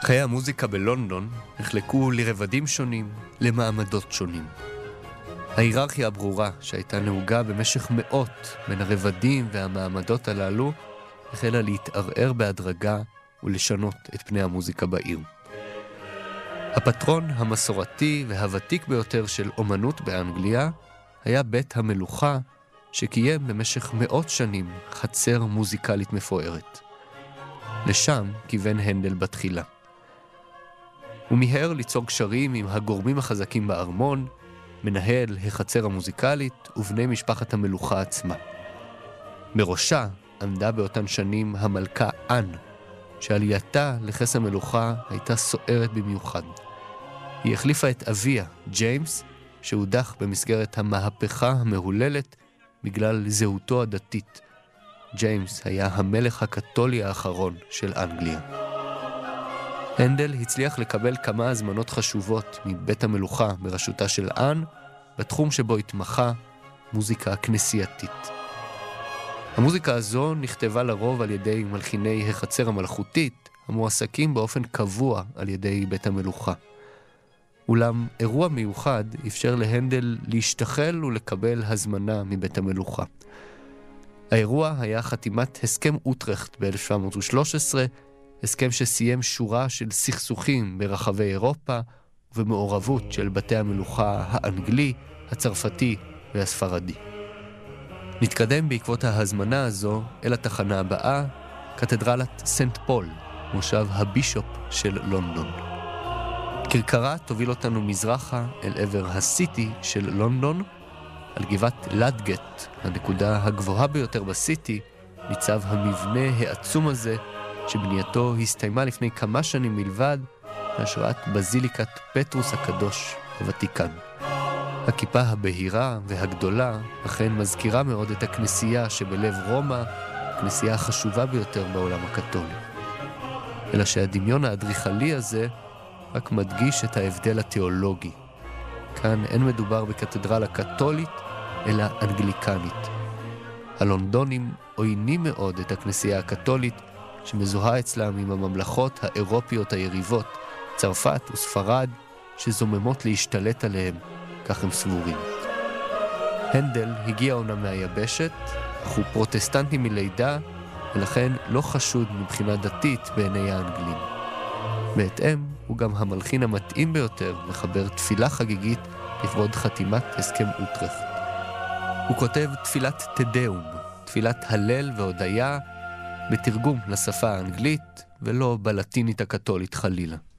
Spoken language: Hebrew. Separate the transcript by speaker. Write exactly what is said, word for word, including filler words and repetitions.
Speaker 1: חיי המוזיקה בלונדון נחלקו לרבדים שונים, למעמדות שונים. ההיררכיה הברורה שהייתה נהוגה במשך מאות בין הרבדים והמעמדות הללו החלה להתערער בהדרגה ולשנות את פני המוזיקה בעיר. הפטרון המסורתי והוותיק ביותר של אומנות באנגליה היה בית המלוכה שקיים במשך מאות שנים חצר מוזיקלית מפוארת. לשם כיוון הנדל בתחילה. הוא מיהר ליצור קשרים עם הגורמים החזקים בארמון, מנהל החצר המוזיקלית ובני משפחת המלוכה עצמה. בראשה עמדה באותן שנים המלכה אן, שעלייתה לכס המלוכה הייתה סוערת במיוחד. היא החליפה את אביה, ג'יימס, שהודח במסגרת המהפכה המהוללת בגלל זהותו הדתית. ג'יימס היה המלך הקתולי האחרון של אנגליה. הנדל הצליח לקבל כמה הזמנות חשובות מבית המלוכה בראשותה של אן, בתחום שבו התמחה מוזיקה כנסייתית. המוזיקה הזו נכתבה לרוב על ידי מלחיני החצר המלכותית, המועסקים באופן קבוע על ידי בית המלוכה. אולם אירוע מיוחד אפשר להנדל להשתחל ולקבל הזמנה מבית המלוכה. האירוע היה חתימת הסכם אוטרחט ב-אלף שבע מאות ושלוש עשרה, הסכם שסיים שורה של סכסוכים ברחבי אירופה ובמעורבות של בתי המלוכה האנגלי, הצרפתי והספרדי. נתקדם בעקבות ההזמנה הזו אל התחנה הבאה, קתדרלת סנט פול, מושב הבישופ של לונדון. כרכרה תוביל אותנו מזרחה אל עבר הסיטי של לונדון. על גבעת לדגט, הנקודה הגבוהה ביותר בסיטי, ניצב המבנה העצום הזה, שבנייתו הסתיימה לפני כמה שנים מלבד, בהשראת בזיליקת פטרוס הקדוש בוותיקן. הכיפה הבהירה והגדולה אכן מזכירה מאוד את הכנסייה שבלב רומא, הכנסייה החשובה ביותר בעולם הקתולי. אלא שהדמיון האדריכלי הזה רק מדגיש את ההבדל התיאולוגי. כאן אין מדובר בקתדרלה קתולית, אלא אנגליקנית. הלונדונים עוינים מאוד את הכנסייה הקתולית, שמזוהה אצלם עם הממלכות האירופיות היריבות, צרפת וספרד, שזוממות להשתלט עליהם, כך הם סבורים. הנדל הגיע עונה מהיבשת, אך הוא פרוטסטנטי מלידה, ולכן לא חשוד מבחינה דתית בעיני האנגלים. בהתאם, הוא גם המלחין המתאים ביותר לחבר תפילה חגיגית לכבוד חתימת הסכם אוטרחט. הוא כותב תפילת תדאום, תפילת הלל והודיה, בתרגום לשפה האנגלית ולא בלטינית הקתולית חלילה.